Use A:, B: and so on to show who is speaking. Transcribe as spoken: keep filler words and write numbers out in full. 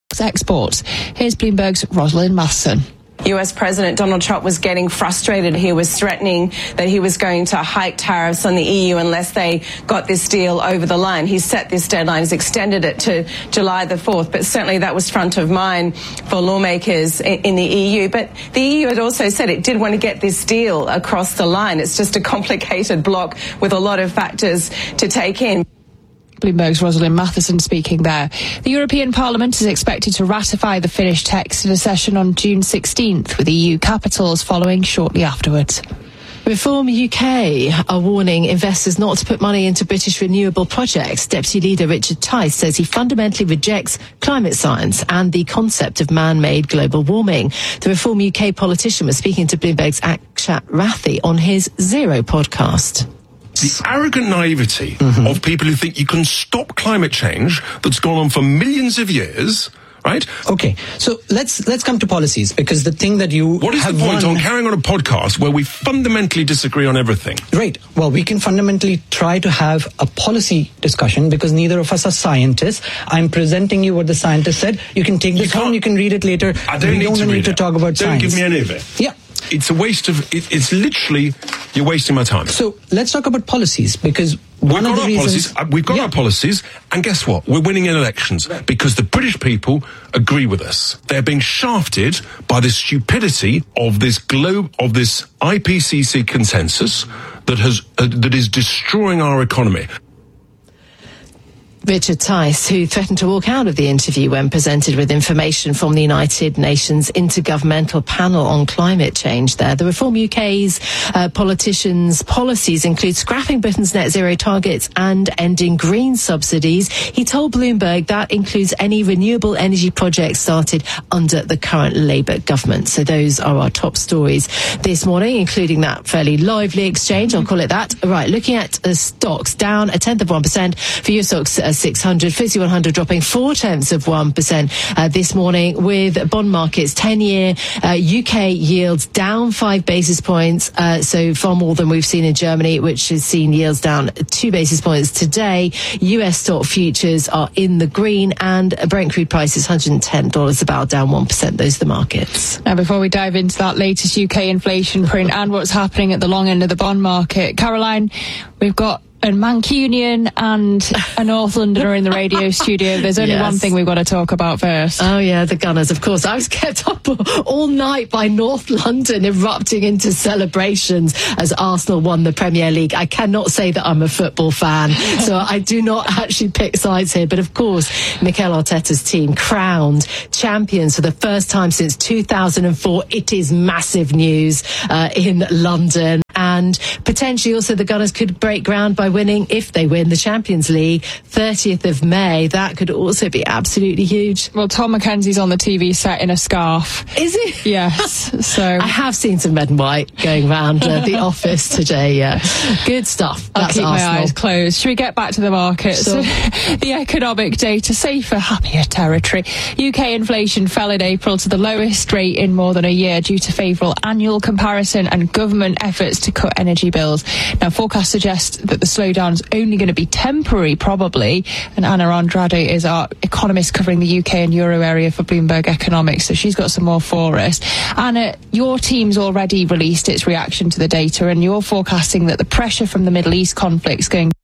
A: exports. Here's Bloomberg's Rosalind Matheson.
B: U S President Donald Trump was getting frustrated. He was threatening that he was going to hike tariffs on the E U unless they got this deal over the line. He set this deadline, has extended it to July the fourth, but certainly that was front of mind for lawmakers in the E U. But the E U had also said it did want to get this deal across the line. It's just a complicated block with a lot of factors to take in.
A: Bloomberg's Rosalind Matheson speaking there. The European Parliament is expected to ratify the Finnish text in a session on June sixteenth, with E U capitals following shortly afterwards.
C: Reform U K are warning investors not to put money into British renewable projects. Deputy Leader Richard Tice says he fundamentally rejects climate science and the concept of man-made global warming. The Reform U K politician was speaking to Bloomberg's Akshat Rathi on his Zero podcast.
D: The arrogant naivety mm-hmm. of people who think you can stop climate change that's gone on for millions of years, right?
E: Okay, so let's let's come to policies, because the thing that you
D: What is
E: have
D: the point
E: won...
D: on carrying on a podcast where we fundamentally disagree on everything?
E: Right. Well, we can fundamentally try to have a policy discussion because neither of us are scientists. I'm presenting you what the scientist said. You can take this home, you can read it later.
D: I don't
E: we
D: need
E: don't
D: to
E: need
D: read
E: to
D: it.
E: talk about
D: don't
E: science.
D: Don't give me any of it.
E: Yeah.
D: It's a waste of, it, it's literally, you're wasting my time.
E: So let's talk about policies, because
D: we've
E: one
D: got
E: of the
D: our
E: reasons...
D: policies, we've got
E: yeah.
D: our policies, and guess what? We're winning in elections because the British people agree with us. They're being shafted by the stupidity of this globe, of this I P C C consensus that has, uh, that is destroying our economy.
C: Richard Tice, who threatened to walk out of the interview when presented with information from the United Nations Intergovernmental Panel on Climate Change there. The Reform U K's uh, politicians' policies include scrapping Britain's net zero targets and ending green subsidies. He told Bloomberg that includes any renewable energy projects started under the current Labour government. So those are our top stories this morning, including that fairly lively exchange, I'll call it that. Right, looking at uh, stocks, down a tenth of one percent for your stocks. Uh, six hundred, F T S E one hundred dropping four tenths of one percent uh, this morning, with bond markets ten-year uh, U K yields down five basis points, uh, so far more than we've seen in Germany, which has seen yields down two basis points today. U S stock futures are in the green, and Brent crude price is one hundred ten dollars a barrel, down one percent. Those are the markets.
A: Now, before we dive into that latest U K inflation print and what's happening at the long end of the bond market, Caroline, we've got a Mancunian and a North Londoner in the radio studio. There's only yes. one thing we've got to talk about first.
C: Oh, yeah, the Gunners, of course. I was kept up all night by North London erupting into celebrations as Arsenal won the Premier League. I cannot say that I'm a football fan, so I do not actually pick sides here. But, of course, Mikel Arteta's team crowned champions for the first time since two thousand four. It is massive news uh, in London. And potentially also the Gunners could break ground by winning, if they win, the Champions League thirtieth of May. That could also be absolutely huge.
A: Well, Tom McKenzie's on the T V set in a scarf.
C: Is he?
A: Yes. So
C: I have seen some red and white going around uh, the office today. Yeah, good stuff.
A: I'll
C: That's
A: keep
C: Arsenal.
A: my eyes closed. Should we get back to the markets?
C: So,
A: the economic data, safer, happier territory. U K inflation fell in April to the lowest rate in more than a year due to favourable annual comparison and government efforts to cut energy bills. Now, forecasts suggest that the slowdown is only going to be temporary, probably. And Anna Andrade is our economist covering the U K and Euro area for Bloomberg Economics, so she's got some more for us. Anna, your team's already released its reaction to the data, and you're forecasting that the pressure from the Middle East conflict is going